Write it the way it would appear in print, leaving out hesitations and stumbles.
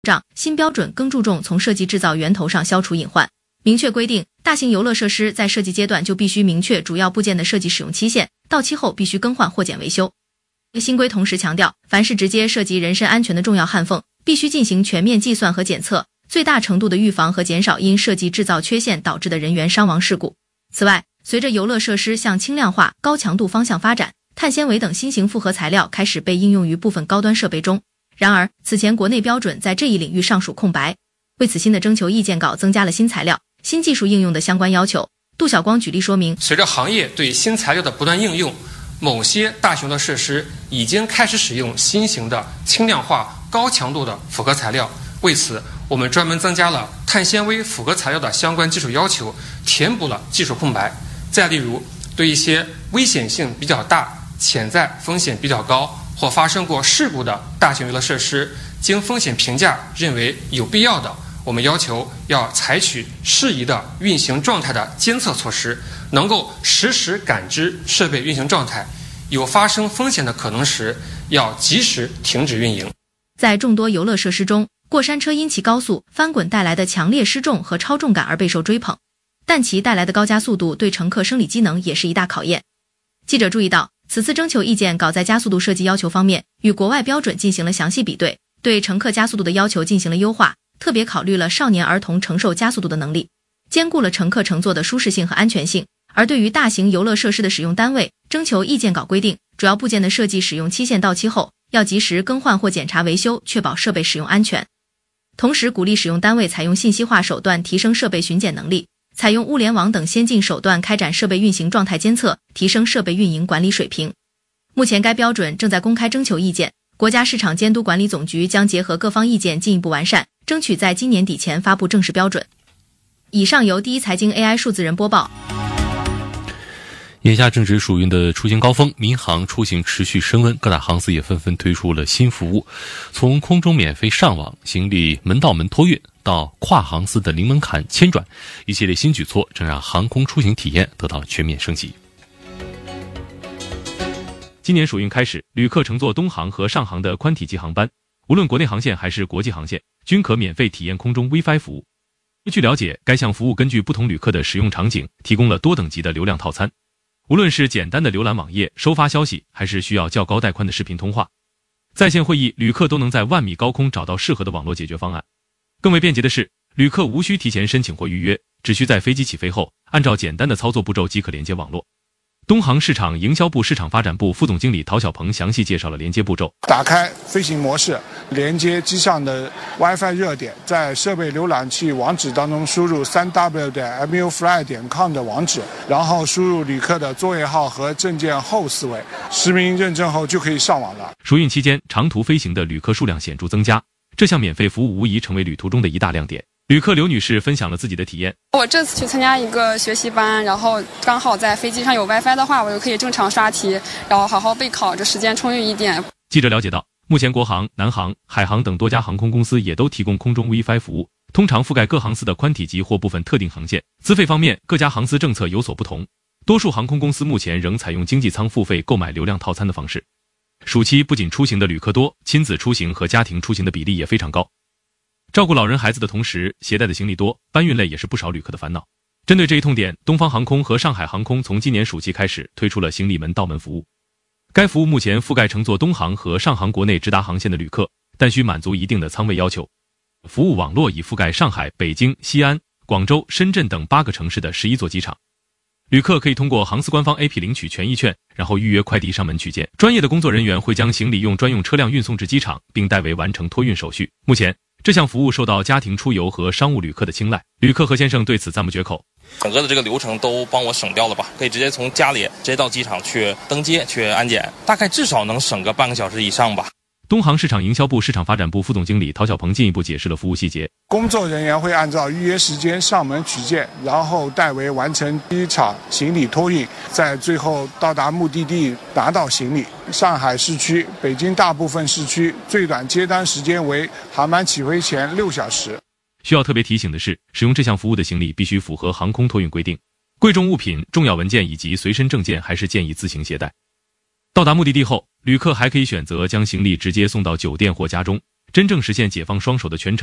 新标准更注重从设计制造源头上消除隐患，明确规定大型游乐设施在设计阶段就必须明确主要部件的设计使用期限，到期后必须更换或减维修。新规同时强调，凡是直接涉及人身安全的重要焊缝，必须进行全面计算和检测，最大程度的预防和减少因设计制造缺陷导致的人员伤亡事故。此外，随着游乐设施向轻量化、高强度方向发展，碳纤维等新型复合材料开始被应用于部分高端设备中。然而，此前国内标准在这一领域尚属空白，为此新的征求意见稿增加了新材料、新技术应用的相关要求。杜晓光举例说明， 随着行业对新材料的不断应用，某些大型的设施已经开始使用新型的轻量化、高强度的复合材料。为此，我们专门增加了碳纤维复合材料的相关技术要求，填补了技术空白。再例如，对一些危险性比较大、潜在风险比较高或发生过事故的大型游乐设施，经风险评价认为有必要的，我们要求要采取适宜的运行状态的监测措施，能够实时感知设备运行状态，有发生风险的可能时，要及时停止运营。 在众多游乐设施中，过山车因其高速翻滚带来的强烈失重和超重感而备受追捧，但其带来的高加速度对乘客生理机能也是一大考验。记者注意到，此次征求意见稿在加速度设计要求方面与国外标准进行了详细比对，对乘客加速度的要求进行了优化，特别考虑了少年儿童承受加速度的能力，兼顾了乘客乘坐的舒适性和安全性。而对于大型游乐设施的使用单位，征求意见稿规定，主要部件的设计使用期限到期后，要及时更换或检查维修，确保设备使用安全。同时鼓励使用单位采用信息化手段提升设备巡检能力，采用物联网等先进手段开展设备运行状态监测，提升设备运营管理水平。目前该标准正在公开征求意见，国家市场监督管理总局将结合各方意见进一步完善，争取在今年底前发布正式标准。以上由第一财经 AI 数字人播报。 眼下正值暑运的出行高峰，民航出行持续升温，各大航司也纷纷推出了新服务，从空中免费上网、行李门到门托运到跨航司的零门槛签转，一系列新举措正让航空出行体验得到全面升级。今年暑运开始，旅客乘坐东航和上航的宽体积航班，无论国内航线还是国际航线，均可免费体验空中 WiFi 服务。据了解，该项服务根据不同旅客的使用场景，提供了多等级的流量套餐。无论是简单的浏览网页、收发消息，还是需要较高带宽的视频通话，在线会议，旅客都能在万米高空找到适合的网络解决方案。更为便捷的是，旅客无需提前申请或预约，只需在飞机起飞后，按照简单的操作步骤即可连接网络。东航市场营销部市场发展部副总经理陶小鹏详细介绍了连接步骤。 打开飞行模式，连接机上的 WiFi 热点，在设备浏览器网址当中输入 3w.mufly.com 的网址，然后输入旅客的座位号和证件后4位，实名认证后就可以上网了。 暑运期间，长途飞行的旅客数量显著增加，这项免费服务无疑成为旅途中的一大亮点。旅客刘女士分享了自己的体验。 我这次去参加一个学习班，然后刚好在飞机上有 WiFi 的话，我就可以正常刷题，然后好好备考，这时间充裕一点。 记者了解到，目前国航、南航、海航等多家航空公司也都提供空中 WiFi 服务，通常覆盖各航司的宽体积或部分特定航线。资费方面，各家航司政策有所不同，多数航空公司目前仍采用经济舱付费购买流量套餐的方式。暑期不仅出行的旅客多，亲子出行和家庭出行的比例也非常高。照顾老人孩子的同时，携带的行李多，搬运累也是不少旅客的烦恼。针对这一痛点，东方航空和上海航空从今年暑期开始推出了行李门到门服务。该服务目前覆盖乘坐东航和上航国内直达航线的旅客，但需满足一定的舱位要求。服务网络已覆盖上海、北京、西安、广州、深圳等8个城市的11座机场。旅客可以通过航司官方 AP 领取权益券，然后预约快递上门取件。专业的工作人员会将行李用专用车辆运送至机场，并代为完成托运手续。目前这项服务受到家庭出游和商务旅客的青睐，旅客何先生对此赞不绝口。 整个的这个流程都帮我省掉了吧，可以直接从家里直接到机场去登机去安检，大概至少能省个半个小时以上吧。 东航市场营销部市场发展部副总经理陶小鹏进一步解释了服务细节。 工作人员会按照预约时间上门取件，然后代为完成机场行李托运，在最后到达目的地拿到行李。上海市区、北京大部分市区最短接单时间为航班起飞前6小时。 需要特别提醒的是，使用这项服务的行李必须符合航空托运规定，贵重物品、重要文件以及随身证件还是建议自行携带。到达目的地后，旅客还可以选择将行李直接送到酒店或家中， 真正实现解放双手的全程